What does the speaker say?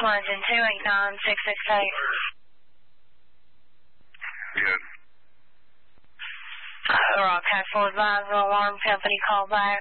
London 289668. Yes. Rock Castle advised alarm company call back.